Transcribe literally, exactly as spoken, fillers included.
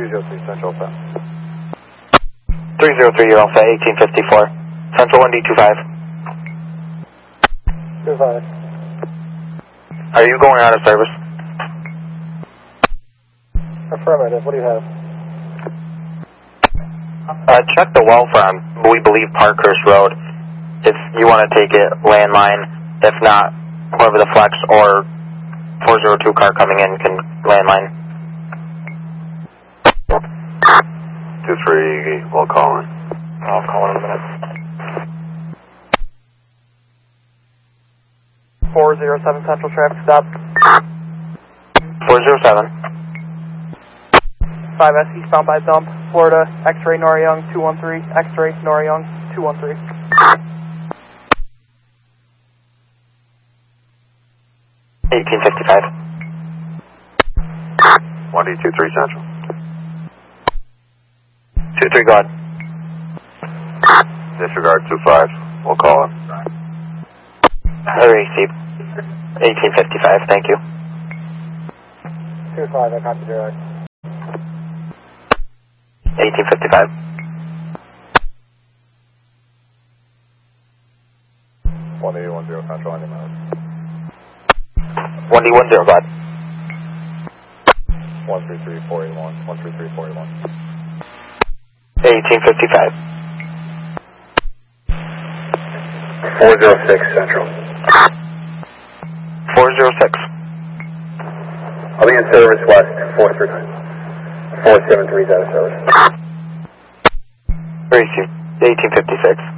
three zero three Central set. three zero three, you're all set, eighteen fifty-four. Central one D two five. two five. Are you going out of service? Affirmative, what do you have? Uh, check the well from, we believe, Parkhurst Road. If you want to take it, landline. If not, whoever the flex or four zero two car coming in can landline. two three, we'll call in. I'll call in a minute. four zero seven Central traffic stop. four zero seven. five S eastbound by dump, Florida, X-ray Noriyoung two one three, X-ray Noriyoung two one three. eighteen fifty-five. one D two three Central. two three, go ahead. Disregard two five, we'll call in. I received. eighteen fifty-five, thank you. two five, I copy direct. eighteen fifty-five. one eight one zero Central, any miles. one D one zero, go ahead. one three three four eight one, one three three four eight one. eighteen fifty-five. four zero six Central. four zero six. I'll be in service west, four three nine. four seven three is out of service. Received. eighteen fifty-six.